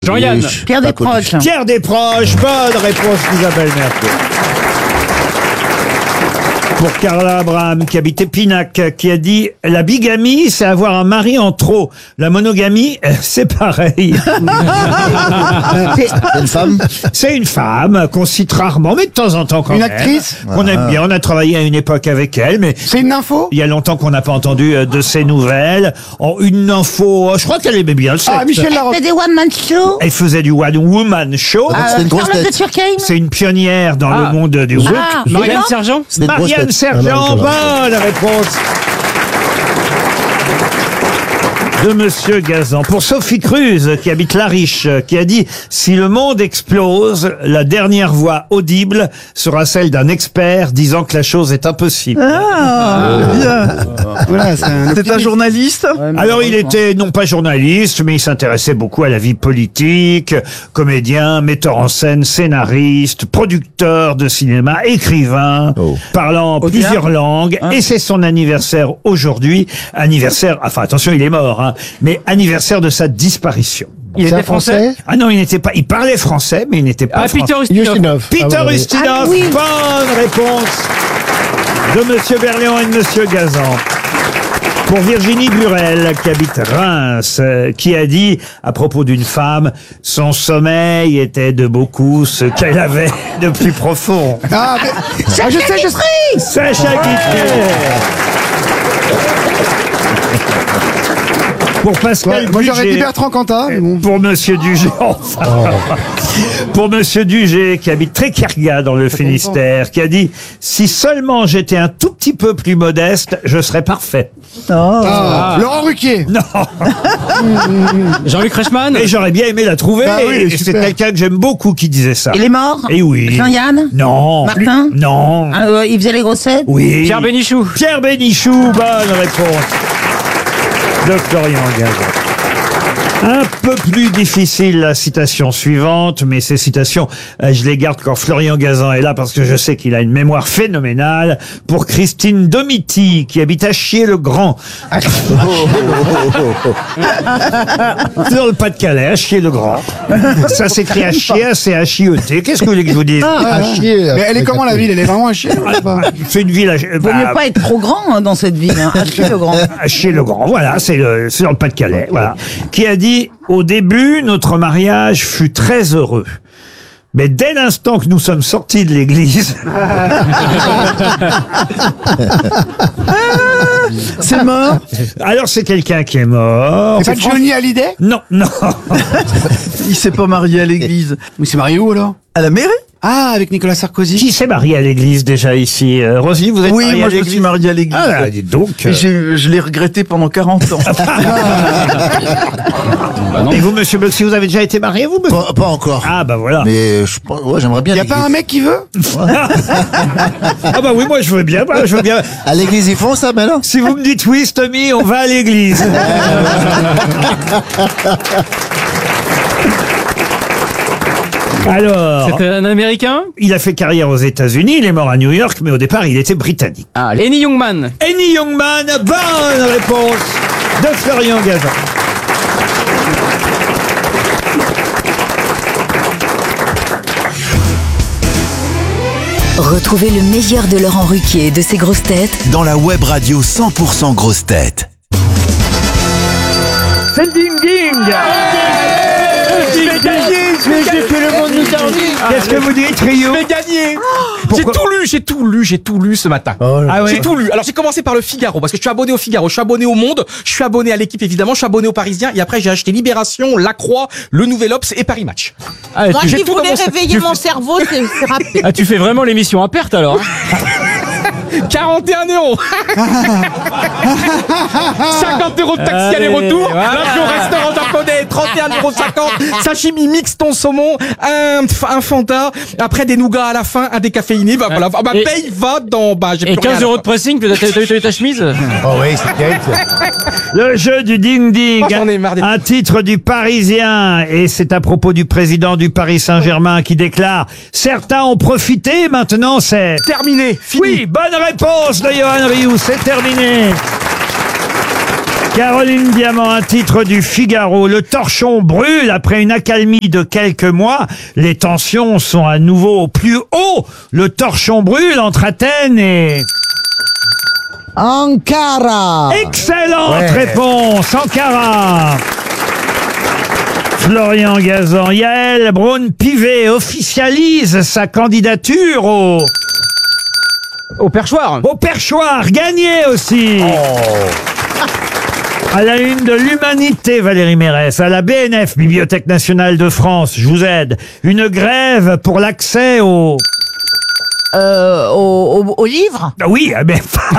Jean-Yann. Pierre Desproges. Pierre Desproges, bonne réponse d'Isabelle Mergo. Pour Carla Abraham, qui habite Épinac, qui a dit « La bigamie, c'est avoir un mari en trop. La monogamie, c'est pareil. » C'est une femme? C'est une femme qu'on cite rarement, mais de temps en temps quand Une même. actrice? Qu'on aime bien. On a travaillé à une époque avec elle, mais C'est une info? il y a longtemps qu'on n'a pas entendu de ses nouvelles. En une info, je crois qu'elle aimait bien le sexe. Ah, Michel Larocque. C'est des one-man shows. Elle faisait du one-woman show. c'est une grosse Charlotte de tête. Turckheim. C'est une pionnière dans le monde du rock. Ah, Marianne non. Sergent. C'est une grosse Marianne tête. Sergent, bonne réponse de Monsieur Gazan. Pour Sophie Cruz, qui habite La Riche, qui a dit « Si le monde explose, la dernière voix audible sera celle d'un expert disant que la chose est impossible. Voilà, c'est un journaliste? Alors il était non pas journaliste, mais il s'intéressait beaucoup à la vie politique, comédien, metteur en scène, scénariste, producteur de cinéma, écrivain, parlant plusieurs langues, et c'est son anniversaire aujourd'hui, enfin attention, il est mort, hein, mais anniversaire de sa disparition. Il était français. Ah non, il n'était pas, il parlait français, mais il n'était pas français. Peter Ustinov. Peter Ustinov, Ah oui. bonne réponse de Monsieur Berléand et de Monsieur Gazan. Pour Virginie Burel, qui habite Reims, qui a dit, à propos d'une femme, son sommeil était de beaucoup ce qu'elle avait de plus profond. Ah, mais... je sais. Sacha Guitry. Pour Pascal Moi, j'aurais dit Bugé. Bertrand Cantat, mais bon. Pour Monsieur Dugé, enfin. Pour Monsieur Dugé, qui habite Tréquerga dans le Finistère, qui a dit « Si seulement j'étais un tout petit peu plus modeste, je serais parfait. Ah, Laurent Ruquier. » Non. Jean-Luc Reichmann. Et j'aurais bien aimé la trouver. Bah oui, il est et c'est super. quelqu'un que j'aime beaucoup qui disait ça. Il est mort. Et oui. Jean-Yann. Non. Martin. Non. Il faisait les grossettes. Oui. Pierre Bénichou. Pierre Bénichou, bonne réponse de Florian Gazan. Un peu plus difficile la citation suivante, mais ces citations, je les garde quand Florian Gazan est là parce que je sais qu'il a une mémoire phénoménale. Pour Christine Domiti, qui habite à Chier-le-Grand. Dans le Pas-de-Calais, à Chier-le-Grand. Ça s'écrit à chier, c'est H-I-E-T. Qu'est-ce que vous voulez que je vous dise? À chier. Mais elle est comment la ville? Elle est vraiment à chier? C'est une ville Vaut mieux pas être trop grand hein, dans cette ville. Hein. Acheter le grand. à Chier-le-Grand, voilà, c'est dans le Pas-de-Calais, voilà. Qui a dit « Au début, notre mariage fut très heureux. Mais dès l'instant que nous sommes sortis de l'église... » C'est mort? Alors c'est quelqu'un qui est mort. C'est pas Johnny Hallyday? Non, non. Il s'est pas marié à l'église. Mais c'est marié où alors? À la mairie? Ah, avec Nicolas Sarkozy. Qui s'est marié à l'église déjà ici? Roselyne, vous êtes Oui, mariée moi à je me l'église? suis marié à l'église. Ah, là, dites donc. Et je l'ai regretté pendant 40 ans. Et vous, monsieur Boxy, vous avez déjà été marié, vous? Pas encore. Ah, bah voilà. Mais ouais, j'aimerais bien. Y a pas un mec qui veut? Ah bah oui, moi je veux bien, je veux bien. À l'église, ils font ça, mais non. Si vous me dites oui, Stomy, on va à l'église. Alors, C'est un Américain. il a fait carrière aux États-Unis, il est mort à New York, mais au départ, il était britannique. Ah, Lenny Youngman. Henny Youngman, bonne réponse de Florian Gazan. Retrouvez le meilleur de Laurent Ruquier et de ses grosses têtes Dans la web radio 100% grosses têtes. C'est le ding-ding. Qu'est-ce que vous dites, Rio? J'ai gagné. Pourquoi J'ai tout lu ce matin. Ah ouais. J'ai tout lu. Alors j'ai commencé par le Figaro parce que je suis abonné au Figaro, je suis abonné au Monde, je suis abonné à l'équipe évidemment, je suis abonné au Parisien et après j'ai acheté Libération, La Croix, Le Nouvel Obs et Paris Match. Ah, Moi j'ai qui tout dans voulais mon- réveiller mon cerveau, c'est rapide. Ah, tu fais vraiment l'émission à perte alors. 41 €. 50 € de taxi Allez, aller-retour. voilà. L'avion restaurant japonais, 31,50 €. Sashimi mix ton saumon, un Fanta, après des nougats à la fin, un décaféiné. Bah voilà, ma Et- paye va dans. Bah j'ai Et plus rien 15 à € la de pressing, t'as eu ta chemise? Oh oui, c'est terrible. Le jeu du ding-ding, Oh, j'en ai marre des- un titre du Parisien, et c'est à propos du président du Paris Saint-Germain qui déclare « Certains ont profité, maintenant c'est... » Terminé, fini. Oui, bonne réponse de Johan Rioux, c'est terminé. Caroline Diamant, un titre du Figaro. Le torchon brûle après une accalmie de quelques mois. Les tensions sont à nouveau au plus haut. Le torchon brûle entre Athènes et... Ankara. Excellente réponse, Ankara. Florian Gazan, Yael Braun-Pivet officialise sa candidature Au perchoir. au perchoir. Gagné aussi. À la une de l'Humanité, Valérie Mérès. À la BNF, Bibliothèque nationale de France, je vous aide. Une grève pour l'accès au livre. Ah oui, mais...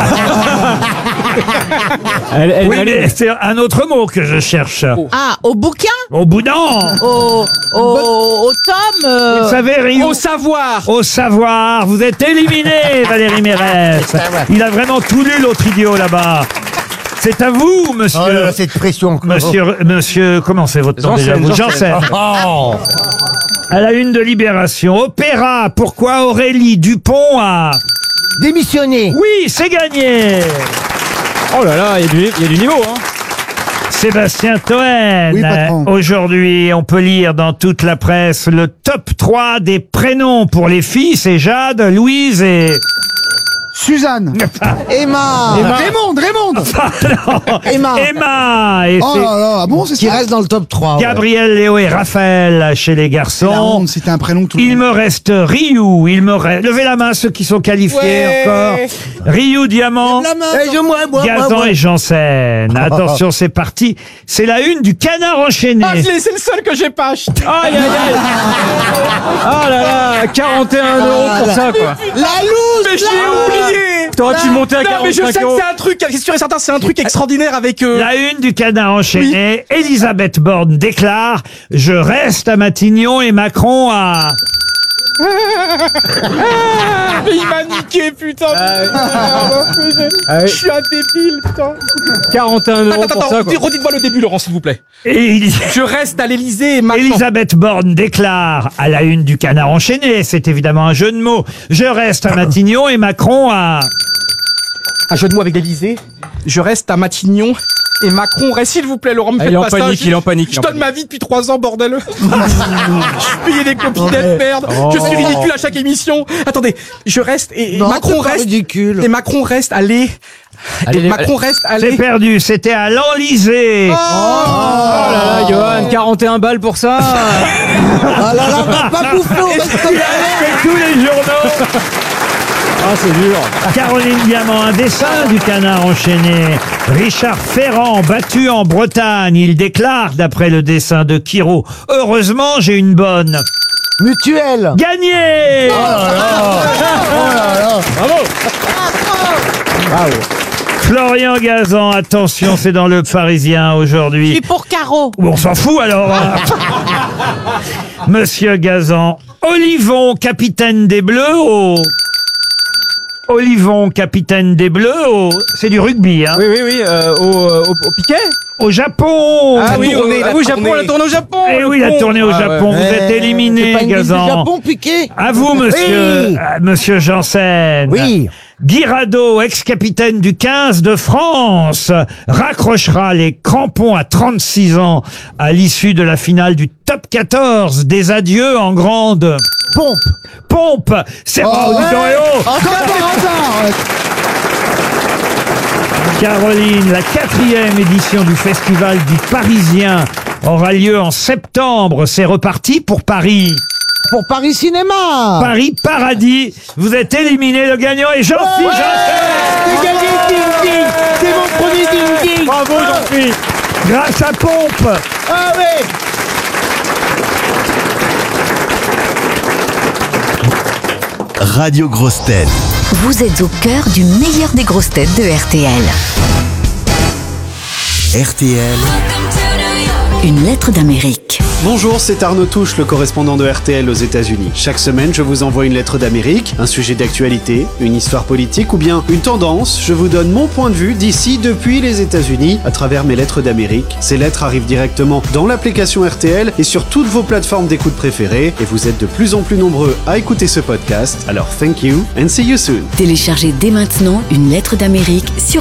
oui, mais c'est un autre mot que je cherche. Ah, au bouquin. Au boudin. Au tome. Vous savez, Rio. Au savoir. Au savoir. Vous êtes éliminé, Valérie Mérès. Il a vraiment tout lu, l'autre idiot, là-bas. C'est à vous, monsieur. Oh là là, cette pression. Monsieur, comment c'est votre nom déjà? Janssen. Oh. À la une de Libération. Opéra. Pourquoi Aurélie Dupont a... Démissionné. Oui, c'est gagné. Oh là là, il y a du niveau, hein. Sébastien Toen. Oui, patron. Aujourd'hui, on peut lire dans toute la presse le top 3 des prénoms pour les filles. C'est Jade, Louise et... Suzanne. Emma. Raymond. Emma. Emma. Et Oh c'est là là, ah bon, c'est Qui ça? reste dans le top 3. Gabriel, Léo et Raphaël chez les La garçons. honte, c'était un prénom que tout le Il monde. me reste Ryu, levez la main ceux qui sont qualifiés encore. Ryu, Diamant, Gazan et Janssen. Attention, c'est parti. C'est la une du Canard enchaîné. Ah, c'est le seul que j'ai pas acheté. Aïe, aïe, aïe. Ah là là, 41 € pour ça, quoi. La loose. Mais j'ai oublié. T'aurais pu monter à Non, mais je 45 sais que €. c'est un truc, c'est sûr et certain, c'est un truc extraordinaire avec... La une du Canard enchaîné. Elisabeth Borne déclare « Je reste à Matignon et Macron a... » Mais il m'a niqué, putain. Je suis un débile, putain. 41 € pour ça, quoi. Redites-moi le début, Laurent, s'il vous plaît. Et Je reste à l'Élysée et Macron. Elisabeth Borne déclare à la une du Canard enchaîné, c'est évidemment un jeu de mots, je reste à Matignon et Macron a... Un jeu de mots avec l'Élysée. Je reste à Matignon. Et Macron reste, s'il vous plaît, Laurent, me Ah, faites il est pas en ça. panique, il est en panique. Je donne ma vie depuis 3 ans, bordel. Je suis payé des copinettes, merde. Je suis ridicule à chaque émission. Attendez, je reste et Macron reste. ridicule. Et Macron reste, allez. Allez, Macron reste, C'est allez. perdu, c'était à l'Enlysée. Oh là là, Johan, 41 balles pour ça. Ah là là, pas bouffer. C'est tous les journaux. Ah, c'est dur. Caroline Diamant, un dessin du Canard enchaîné. Richard Ferrand, battu en Bretagne. Il déclare, d'après le dessin de Kiro, « Heureusement, j'ai une bonne. » Mutuelle. Gagné. Bravo. Florian Gazan, attention, c'est dans le Parisien Je aujourd'hui. suis pour Caro. On s'en fout alors. Hein. Monsieur Gazan, Olivon, capitaine des Bleus au... Olivon, capitaine des Bleus au... C'est du rugby, hein. Oui, au piquet. Au Japon. Ah oui, tourné, au Japon, la tournée au Japon. Eh oui, la tournée au Ah, Japon. ouais. Vous êtes éliminé, C'est pas une ville du Gazan. Japon, Piqué. À vous, monsieur, Oui. monsieur Janssen. Oui. Guy Rado, ex-capitaine du 15 de France, raccrochera les crampons à 36 ans à l'issue de la finale du top 14 des adieux en grande pompe. C'est bon, dis donc, eh oh. Caroline, la 4e édition du Festival du Parisien aura lieu en septembre. C'est reparti pour Paris. Pour Paris Cinéma. Paris Paradis. Vous êtes éliminé. Le gagnant est Jean-Philippe Janssen. C'est mon premier ding-ding. Bravo, Jean-Philippe. Grâce à Pompe. Ah ouais. Radio Grosses Têtes. Vous êtes au cœur du meilleur des grosses têtes de RTL. RTL. Une lettre d'Amérique. Bonjour, c'est Arnaud Touche, le correspondant de RTL aux États-Unis. Chaque semaine, je vous envoie une lettre d'Amérique, un sujet d'actualité, une histoire politique ou bien une tendance. Je vous donne mon point de vue d'ici, depuis les États-Unis, à travers mes lettres d'Amérique. Ces lettres arrivent directement dans l'application RTL et sur toutes vos plateformes d'écoute préférées. Et vous êtes de plus en plus nombreux à écouter ce podcast. Alors, thank you and see you soon. Téléchargez dès maintenant une lettre d'Amérique sur